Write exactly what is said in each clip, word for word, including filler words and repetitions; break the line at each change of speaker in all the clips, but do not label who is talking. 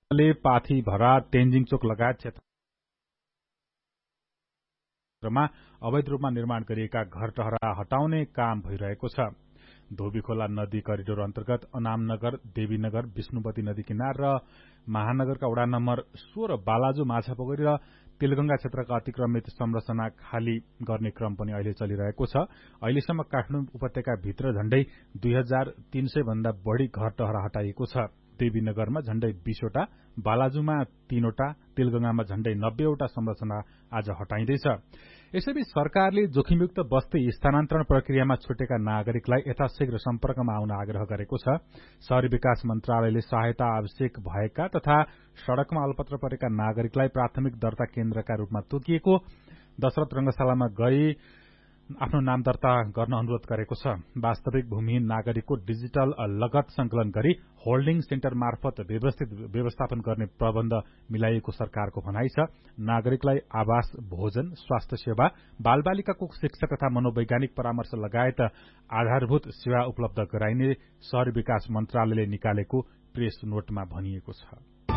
ले पाथी भरा तेन्जिङ चोक लगायत क्षेत्रमा अवैध रूपमा निर्माण गरिएका घर टहरा हटाउने काम भइरहेको छ। धोबीखोला नदी करिडोर अन्तर्गत अनामनगर, देवीनगर, विष्णुपति नदी किनार र महानगरका वडा नम्बर सोह्र बालाजु माछापोखरी र तिलगंगा क्षेत्रका अतिक्रमित संरचना खाली गर्ने क्रम पनि अहिले चलिरहेको छ। अहिलेसम्म काठमाडौँ उपत्यकाभित्र झण्डै दुई हजार तीन सय भन्दा बढ़ी घर टहरा हटाइएको छ। देवीनगरमा झण्डै बीसवटा, बालाजुमा तीनवटा, तिलगंगामा झण्डै नब्बेवटा संरचना आज हटाइँदैछ। यसैबीच सरकारले जोखिमयुक्त बस्ती स्थानान्तरण प्रक्रियामा छुटेका नागरिकलाई यथाशीघ्र सम्पर्कमा आउन आग्रह गरेको छ। शहरी विकास मन्त्रालयले सहायता आवश्यक भएका तथा सड़कमा अलपत्र परेका नागरिकलाई प्राथमिक दर्ता केन्द्रका रूपमा तोकिएको दशरथ रंगशालामा गई आफ्नो नाम दर्ता गर्न अनुरोध गरेको छ। वास्तविक भूमिहीन नागरिकको डिजिटल लगत संकलन गरी होल्डिङ सेन्टर मार्फत व्यवस्थित व्यवस्थापन गर्ने प्रबन्ध मिलाइएको सरकारको भनाइ छ। नागरिकलाई आवास, भोजन, स्वास्थ्य सेवा, बालबालिकाको शिक्षा तथा मनोवैज्ञानिक परामर्श लगायत आधारभूत सेवा उपलब्ध गराइने शहरी विकास मन्त्रालयले निकालेको प्रेस नोटमा भनिएको छ।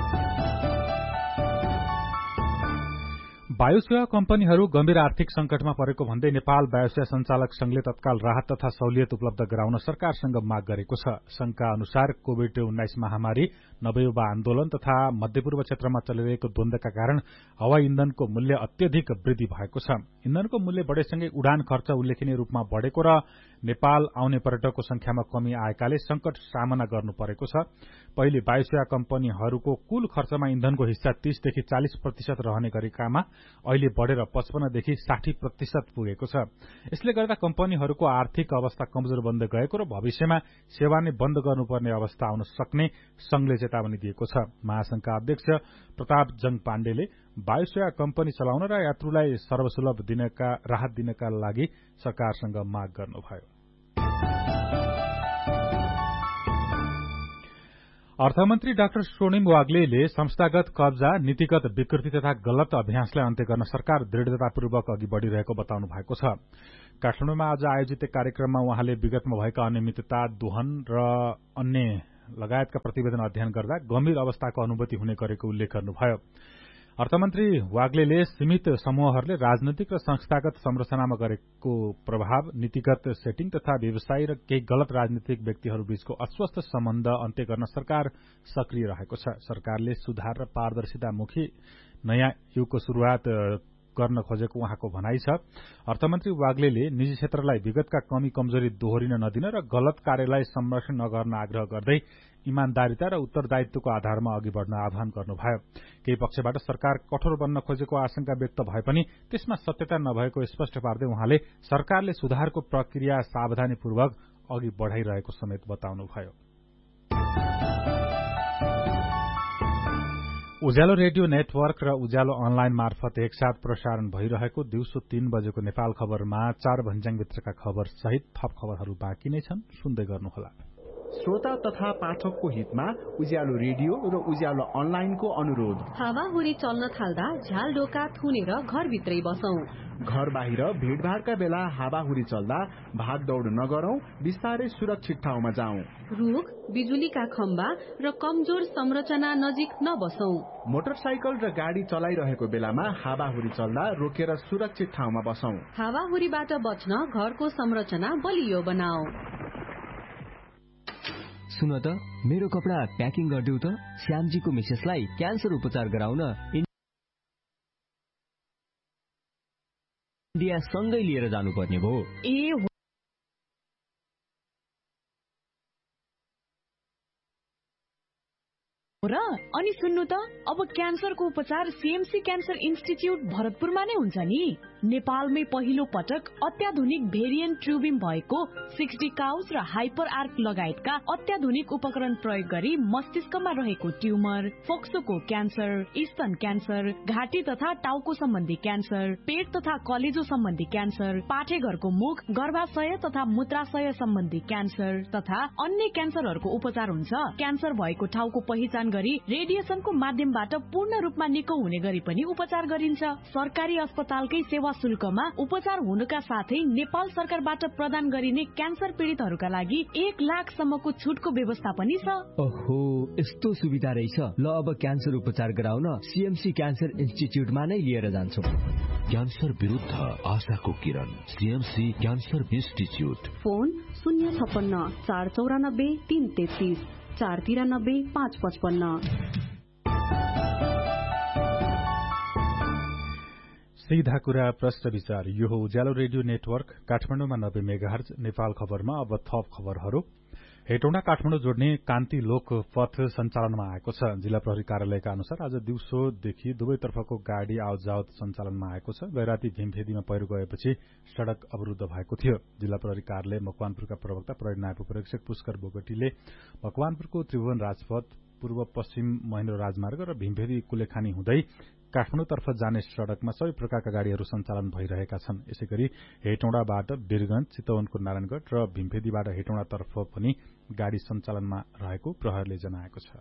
वायुसेवा कम्पनीहरू गम्भीर आर्थिक संकटमा परेको भन्दै नेपाल वायुसेवा संचालक संघले तत्काल राहत तथा सहुलियत उपलब्ध गराउन सरकारसँग माग गरेको छ। संघका अनुसार कोविड उन्नाइस महामारी, नवयुवा आन्दोलन तथा मध्यपूर्व क्षेत्रमा चलिरहेको द्वन्द्वका कारण हवाई इन्धनको मूल्य अत्यधिक वृद्धि भएको छ। इन्धनको मूल्य बढेसँगै उडान खर्च उल्लेखनीय रूपमा बढ़ेको र नेपाल आउने पर्यटकको संख्यामा कमी आएकाले संकट सामना गर्नु परेको छ। पहिले वायुसेवा कम्पनीहरूको कुल खर्चमा इन्धनको हिस्सा तीसदेखि चालिस प्रतिशत रहने गरेकामा अहिले बढ़ेर पचपन्नदेखि साठी प्रतिशत पुगेको छ। यसले गर्दा कम्पनीहरूको आर्थिक अवस्था कमजोर बन्दै गएको र भविष्यमा सेवा नै बन्द गर्नुपर्ने अवस्था आउन सक्ने संघले चेतावनी दिएको छ। महासंघका अध्यक्ष प्रताप जङ पाण्डेले वायुसेवा कम्पनी चलाउन र यात्रुलाई सर्वसुलभ दिनका राहत दिनका लागि सरकारसँग माग गर्नुभयो। अर्थमन्त्री डाक्टर स्वर्णिम वाग्लेले संस्थागत कब्जा, नीतिगत विकृति तथा गलत अभ्यासलाई अन्त्य गर्न सरकार दृढ़तापूर्वक अघि बढ़िरहेको बताउनु भएको छ। काठमाडौँमा आज आयोजित कार्यक्रममा उहाँले विगतमा भएका अनियमितता, दोहन र अन्य लगायतका प्रतिवेदन अध्ययन गर्दा गम्भीर अवस्थाको अनुभूति हुने गरेको उल्लेख गर्नुभयो। अर्थमन्त्री वाग्लेले सीमित समूहहरूले राजनैतिक र संस्थागत संरचनामा गरेको प्रभाव, नीतिगत सेटिङ तथा व्यवसायी र केही गलत राजनीतिक व्यक्तिहरू बीचको अस्वस्थ सम्बन्ध अन्त्य गर्न सरकार सक्रिय रहेको छ। सरकारले सुधार र पारदर्शितामुखी नयाँ युगको शुरूआत गर्न खोजेको उहाँको भनाइ छ। अर्थमन्त्री वाग्लेले निजी क्षेत्रलाई विगतका कमी कमजोरी दोहोरिन नदिन र गलत कार्यलाई संरक्षण नगर्न आग्रह गर्दै इमानदारिता र उत्तरदायित्वको आधारमा अघि बढ़न आह्वान गर्नुभयो। केही पक्षबाट सरकार कठोर बन्न खोजेको आशंका व्यक्त भए पनि त्यसमा सत्यता नभएको स्पष्ट पार्दै उहाँले सरकारले सुधारको प्रक्रिया सावधानीपूर्वक अघि बढ़ाइरहेको समेत बताउनुभयो। उज्यालो रेडियो नेटवर्क र उज्यालो अनलाइन मार्फत एकसाथ प्रसारण भइरहेको दिउँसो तीन बजेको नेपाल खबरमा चार भन्ज्याङभित्रका खबर सहित थप खबरहरू बाँकी नै छन्, सुन्दै गर्नुहोला।
श्रोता तथा पाठकको हितमा उज्यालो रेडियो र उज्यालो अनलाइनको अनुरोध।
हावाहुरी चल्न थाल्दा झ्याल ढोका थुनेर घरभित्रै बसौं।
घर बाहिर भीड़भाड़का बेला हावाहुरी चल्दा भागदौड़ नगरौं, बिस्तारै सुरक्षित ठाउँमा जाउँ।
रुख, बिजुलीका खम्बा र कमजोर संरचना नजिक नबसौं।
मोटरसाइकल र गाडी चलाइरहेको बेलामा हावाहुरी चल्दा रोकेर सुरक्षित ठाउँमा बसौं।
हावाहुरीबाट बच्न घरको संरचना बलियो बनाऊ।
सुन त, मेरो कपडा प्याकिङ गरिदेऊ त। श्यामजीको मिसेसलाई क्यान्सर उपचार गराउन इन्डिया सँगै लिएर जानुपर्ने भयो।
ए
र अनि सुन्नु त, अब क्यान्सरको उपचार सीएमसी क्यान्सर इन्स्टिच्युट भरतपुरमा नै हुन्छ नि। नेपालमै पहिलो पटक अत्याधुनिक भेरिएन्ट ट्युबिम भएको सिक्सटी काउस र हाइपर आर्क लगायतका अत्याधुनिक उपकरण प्रयोग गरी मस्तिष्कमा रहेको ट्युमर, फोक्सोको क्यान्सर, स्तन क्यान्सर, घाँटी तथा टाउको सम्बन्धी क्यान्सर, पेट तथा कलेजो सम्बन्धी क्यान्सर, पाठेघरको मुख, गर्भाशय तथा मूत्राशय सम्बन्धी क्यान्सर तथा अन्य क्यान्सरहरूको उपचार हुन्छ। क्यान्सर भएको ठाउँको पहिचान प्रदान गरी रेडिएसनको माध्यमबाट पूर्ण रूपमा निको हुने गरी पनि उपचार गरिन्छ। सरकारी अस्पतालकै सेवा शुल्कमा उपचार हुनुका साथै नेपाल सरकारबाट प्रदान गरिने क्यान्सर पीडितहरूका लागि एक लाख सम्मको छुटको व्यवस्था पनि छ।
ओहो, यस्तो सुविधा रहेछ। ल अब क्यान्सर उपचार गराउन सीएमसी क्यान्सर इन्स्टिच्युटमा नै लिएर जान्छौँ।
क्यान्सर विरुद्ध आशाको किरण, सीएमसी क्यान्सर इन्स्टिच्युट।
फोन शून्य छप्पन्न चार चौरानब्बे तीन तेत्तीस चार तिरानब्बे पाँच पचपन्न।
सीधा कुरा प्रश्न विचार। यो हो उज्यालो रेडियो नेटवर्क काठमाडौँमा नब्बे मेगाहर्ज। नेपाल खबरमा अब थप खबरहरू। हेटौँडा काठमाडौँ जोड्ने कान्ति लोक पथ सञ्चालनमा आएको छ। जिल्ला प्रहरी कार्यालयका अनुसार आज दिउँसोदेखि दुवैतर्फको गाड़ी आवत जावत सञ्चालनमा आएको छ। गैराती भीमफेदीमा पहिरो गएपछि सड़क अवरूद्ध भएको थियो। जिल्ला प्रहरी कार्यालय मकवानपुरका प्रवक्ता प्रहरी नायब उपरीक्षक पुष्कर बोगटीले मकवानपुरको त्रिभुवन राजपथ, पूर्व पश्चिम महेन्द्र राजमार्ग र भीमफेदी कुलेखानी हुँदै काठमाडौँतर्फ जाने सड़कमा सबै प्रकारका गाड़ीहरू सञ्चालन भइरहेका छन्। यसैगरी हेटौँडाबाट वीरगंज, चितवनको नारायणगढ़ र भीमफेदीबाट हेटौँडातर्फ पनि गाड़ी सञ्चालनमा रहेको प्रहरीले जनाएको छ।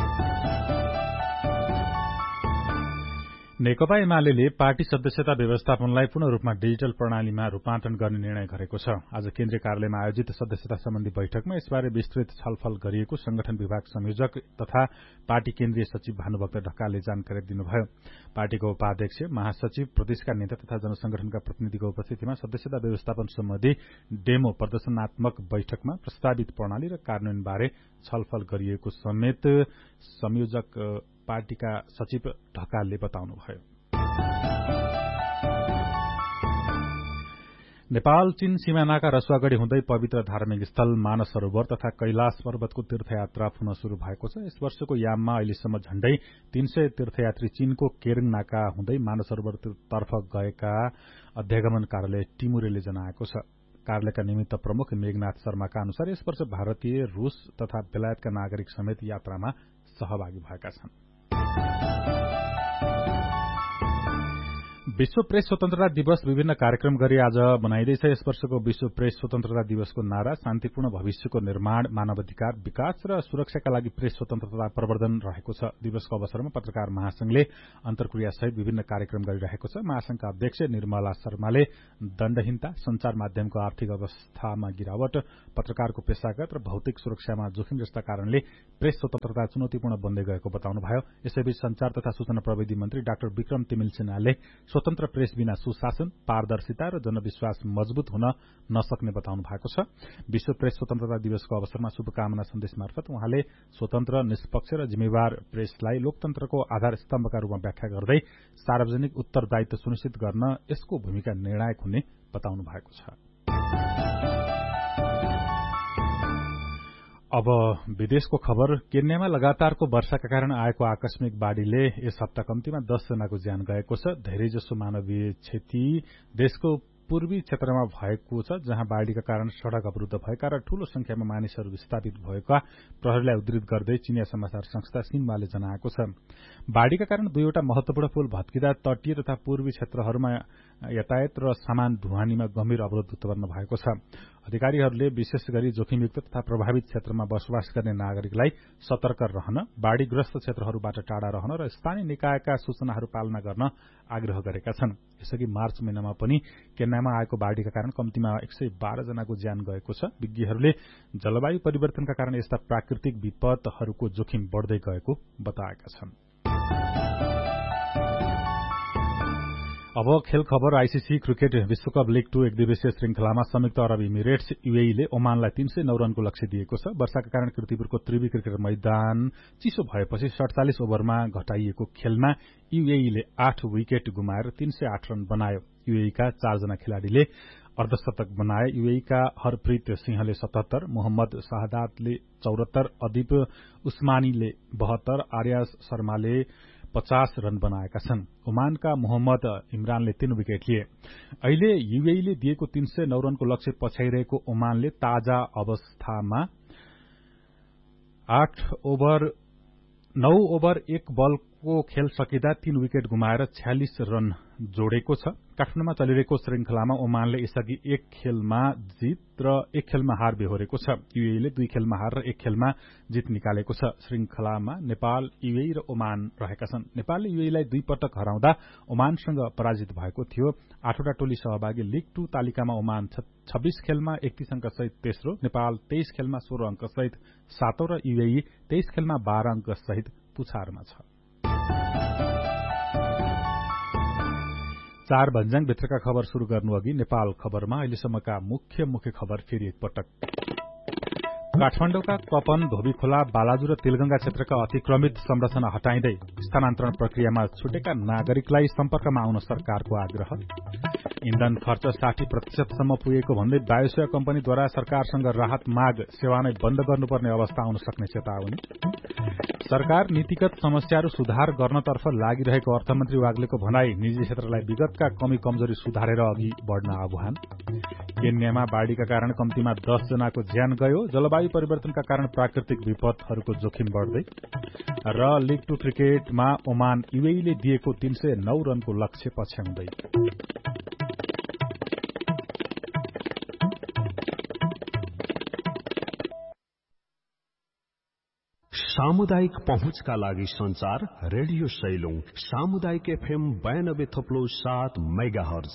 नेकपा एमाले पार्टी सदस्यता व्यवस्थापनलाई पूर्ण रूपमा डिजिटल प्रणालीमा रूपान्तरण गर्ने निर्णय गरेको छ। आज केन्द्रीय कार्यालयमा आयोजित सदस्यता सम्बन्धी बैठकमा यसबारे विस्तृत छलफल गरिएको संगठन विभाग संयोजक तथा पार्टी केन्द्रीय सचिव भानुभक्त ढकालले जानकारी दिनुभयो। पार्टीको उपाध्यक्ष, महासचिव, प्रदेशका नेता तथा जनसंगठनका प्रतिनिधिको उपस्थितिमा सदस्यता व्यवस्थापन सम्बन्धी डेमो प्रदर्शनात्मक बैठकमा प्रस्तावित प्रणाली र कार्यान्वयनबारे छलफल गरिएको समेत संयोजक पार्टीका सचिव ढकालले बताउनुभयो। नेपाल चीन सीमानाका रसुवागढ़ी हुँदै पवित्र धार्मिक स्थल मानस सरोवर तथा कैलाश पर्वतको तीर्थयात्रा पुनः शुरू भएको छ। यस वर्षको याममा अहिलेसम्म झण्डै तीन सय तीर्थयात्री चीनको केरङ नाका हुँदै मानस सरोवरतर्फ गएका अध्यागमन कार्यालय टिमुरेले जनाएको छ। कार्यालयका निमित्त प्रमुख मेघनाथ शर्माका अनुसार यस वर्ष भारतीय, रूस तथा बेलायतका नागरिक समेत यात्रामा सहभागी भएका छन्। विश्व प्रेस स्वतन्त्रता दिवस विभिन्न कार्यक्रम गरी आज मनाइँदैछ। यस वर्षको विश्व प्रेस स्वतन्त्रता दिवसको नारा शान्तिपूर्ण भविष्यको निर्माण, मानवाधिकार, विकास र सुरक्षाका लागि प्रेस स्वतन्त्रता प्रवर्धन रहेको छ। दिवसको अवसरमा पत्रकार महासंघले अन्तर्क्रियासहित विभिन्न कार्यक्रम गरिरहेको छ। महासंघका अध्यक्ष निर्मला शर्माले दण्डहीनता, संचार माध्यमको आर्थिक अवस्थामा गिरावट, पत्रकारको पेशागत र भौतिक सुरक्षामा जोखिम जस्ता कारणले प्रेस स्वतन्त्रता चुनौतीपूर्ण बन्दै गएको बताउनुभयो। यसैबीच संचार तथा सूचना प्रविधि मन्त्री डाक्टर विक्रम तिमिल सिन्हाले स्वतन्त्र प्रेस बिना सुशासन, पारदर्शिता र जनविश्वास मजबूत हुन नसक्ने बताउनु भएको छ। विश्व प्रेस स्वतन्त्रता दिवसको अवसरमा शुभकामना सन्देश मार्फत उहाँले स्वतन्त्र, निष्पक्ष र जिम्मेवार प्रेसलाई लोकतन्त्रको आधार स्तम्भका रूपमा व्याख्या गर्दै सार्वजनिक उत्तरदायित्व सुनिश्चित गर्न यसको भूमिका निर्णायक हुने बताउनु भएको छ। अब विदेशको खबर। केन्यामा लगातारको वर्षाका कारण आएको आकस्मिक बाढ़ीले यस हप्ता कम्तीमा दस जनाको ज्यान गएको छ। धेरैजसो मानवीय क्षति देशको पूर्वी क्षेत्रमा भएको छ, जहाँ बाढ़ीका कारण सड़क अवरूद्ध भएका र ठूलो संख्यामा मानिसहरू विस्थापित भएका प्रहरीलाई उद्धृत गर्दै चिनिया समाचार संस्था सिन्वाले जनाएको छ। बाढ़ीका कारण दुईवटा महत्वपूर्ण पुल भत्किँदा तटीय तथा पूर्वी क्षेत्रहरूमा यातायात र सामान ढुवानीमा गम्भीर अवरोध उत्पन्न भएको छ। अधिकारीहरूले विशेष गरी जोखिमयुक्त तथा प्रभावित क्षेत्रमा बसोबास गर्ने नागरिकलाई सतर्क रहन, बाढ़ीग्रस्त क्षेत्रहरूबाट टाढा रहन र स्थानीय निकायका सूचनाहरू पालना गर्न आग्रह गरेका छन्। यसअघि मार्च महिनामा पनि केन्यामा आएको बाढ़ीका कारण कम्तीमा एक सय बाह्र जनाको ज्यान गएको छ। विज्ञहरूले जलवायु परिवर्तनका कारण यस्ता प्राकृतिक विपदहरूको जोखिम बढ़दै गएको बताएका छन्। अब खेल खबर। आईसीसी क्रिकेट विश्वकप लीग टू एकदिवसीय श्रृंखलामा संयुक्त अरब इमिरेट्स यूएईले ओमानलाई तीन सय नौ रनको लक्ष्य दिएको छ। वर्षाका कारण किर्तिपुरको त्रिवी क्रिकेट मैदान चिसो भएपछि सड़चालिस ओभरमा घटाइएको खेलमा यूएईले आठ विकेट गुमाएर तीन सय आठ रन बनायो। यूएईका चारजना खेलाड़ीले अर्धशतक बनाए। यूएईका हरप्रीत सिंहले सतहत्तर, मोहम्मद शाहदातले चौरात्तर, अदीप उस्मानीले बहत्तर, आर्या शर्माले पचास रन बनाएका छन्। ओमानका मोहम्मद इमरानले तीन विकेट लिए। अहिले यूएईले दिएको तीन सय नौ रनको लक्ष्य पछ्याइरहेको ओमानले ताजा अवस्थामा आठ ओभर नौ ओभर एक बलको को खेल सकिँदा तीन विकेट गुमाएर छयालिस रन जोडेको छ। काठमाडौँमा चलिरहेको श्रृंखलामा ओमानले यसअघि एक खेलमा जित र एक खेलमा हार बेहोरेको छ। यूएईले दुई खेलमा हार र एक खेलमा जित निकालेको छ। श्रृंखलामा नेपाल, यूएई र ओमान रहेका छन्। नेपालले यूएईलाई दुई पटक हराउँदा ओमानसँग पराजित भएको थियो। आठवटा टोली सहभागी लीग टू तालिकामा ओमान छब्बीस खेलमा एकतीस अंक सहित तेस्रो, नेपाल तेइस खेलमा सोह्र अंक सहित सातौं र यूएई तेइस खेलमा बाह्र अंक सहित पुछारमा छ। चार भन्ज्याङ भित्रका खबर शुरू गर्नु अघि नेपाल खबरमा अहिलेसम्मका मुख्य मुख्य खबर फेरि एकपटक। काठमाडौँका कपन, धोबीखोला, बालाजु र तिलगंगा क्षेत्रका अतिक्रमित संरचना हटाइँदै स्थानान्तरण प्रक्रियामा छुटेका नागरिकलाई सम्पर्कमा आउन सरकारको आग्रह। इन्धन खर्च साठी प्रतिशतसम्म पुगेको भन्दै बायोसेवा कम्पनीद्वारा सरकारसँग राहत माग, सेवा नै बन्द गर्नुपर्ने अवस्था आउन सक्ने चेतावनी। सरकार नीतिगत समस्याहरू सुधार गर्नतर्फ लागिरहेको अर्थमन्त्री वाग्लेको भनाई, निजी क्षेत्रलाई विगतका कमी कमजोरी सुधारेर अघि बढ़न आह्वान। केन्यामा बाढ़ीका कारण कम्तीमा दस जनाको ज्यान गयो। जलवायु परिवर्तनका कारण प्राकृतिक विपदहरूको जोखिम बढ़दै। र लीग टू क्रिकेटमा ओमान यूएईले दिएको तीन सय नौ रनको लक्ष्य पछ्याउँदै।
सामुदायिक पहुँचका लागि संचार रेडियो सैलुङ सामुदायिक एफएम बयानब्बे थप्लो सात मेगा हर्ज।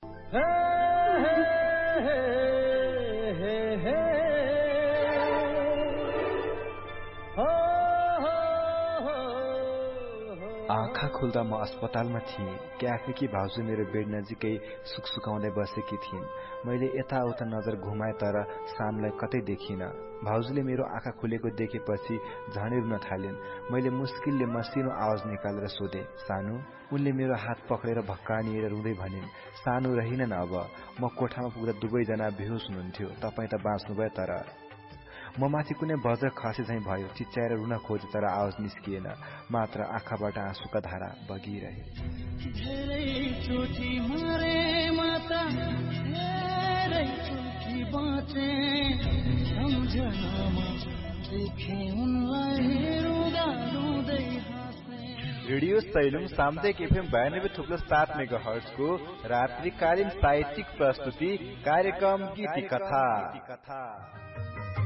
आँखा खुल्दा म अस्पतालमा थिएँ। क्याफेकी भाउजू मेरो बेड नजिकै सुकसुकाउँदै बसेकी थिइन्। मैले यताउता नजर घुमाए तर सानुलाई कतै देखिन। भाउजूले मेरो आँखा खुलेको देखेपछि झनै रुन थालिन्। मैले मुस्किलले मसिनो आवाज निकालेर सोधे, सानु? उनले मेरो हात पक्रेर भक्कानिएर रुँदै भनिन्, सानु रहिनन् अब। म कोठामा पुग्दा दुवैजना बेहोस हुनुहुन्थ्यो। तपाईँ त बाँच्नुभयो तर म माथि कुनै वज्र खसे झैं भयो। चिच्याएर रुन खोजे तर आवाज निस्किएन, मात्र आँखाबाट आँसुका धारा बगिरहे। रेडियो सैलुङ सामुदायिक एफएम बयानब्बे थुप्लो सात मेगा हर्जको रात्रिकालीन साहित्यिक प्रस्तुति कार्यक्रम गीति कथा।